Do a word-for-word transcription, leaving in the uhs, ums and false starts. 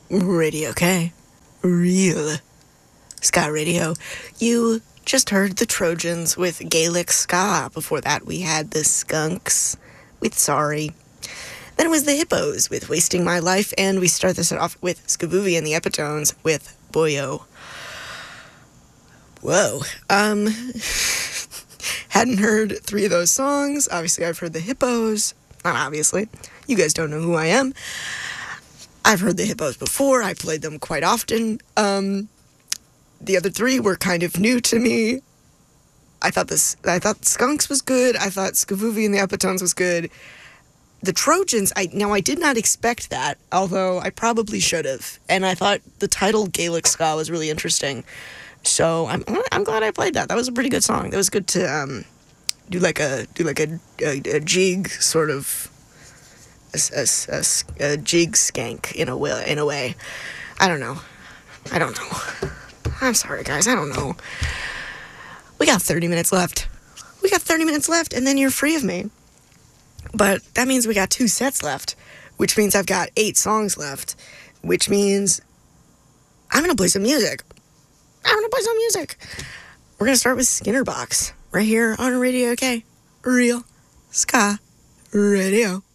Radio K. Real Ska Radio. You just heard the Trojans with Gaelic Ska. Before that, we had the Skunks with Sorry. Then it was the Hippos with Wasting My Life, and we start this off with Skavuvi and the Epitones with Boyo. Whoa. Um, hadn't heard three of those songs. Obviously, I've heard the Hippos. Not obviously. You guys don't know who I am. I've heard the Hippos before. I played them quite often. Um, the other three were kind of new to me. I thought this. I thought Skunks was good. I thought Skavuvi and the Epitones was good. The Trojans, I now I did not expect that, although I probably should have. And I thought the title Gaelic Ska was really interesting. So I'm I'm glad I played that. That was a pretty good song. That was good to um, do like a do like a a, a jig sort of a, a, a, a jig skank in a way in a way. I don't know. I don't know. I'm sorry, guys. I don't know. We got thirty minutes left. We got thirty minutes left, and then you're free of me. But that means we got two sets left, which means I've got eight songs left, which means I'm going to play some music. I'm going to play some music. We're going to start with Skinner Box right here on Radio K. Real Ska Radio.